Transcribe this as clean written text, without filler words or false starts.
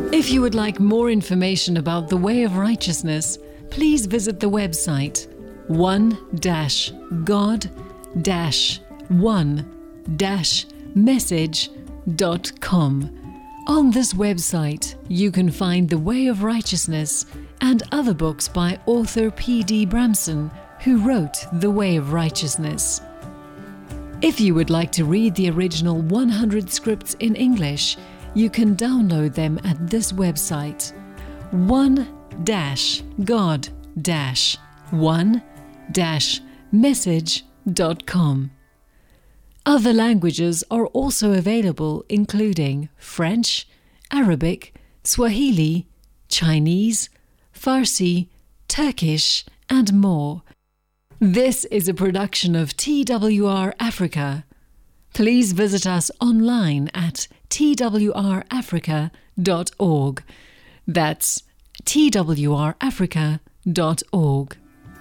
If you would like more information about the Way of Righteousness, please visit the website one-god-message.com. On this website, you can find The Way of Righteousness and other books by author P.D. Bramson, who wrote The Way of Righteousness. If you would like to read the original 100 scripts in English, you can download them at this website, one-god-message.com. Other languages are also available, including French, Arabic, Swahili, Chinese, Farsi, Turkish, and more. This is a production of TWR Africa. Please visit us online at twrafrica.org. That's twrafrica.org.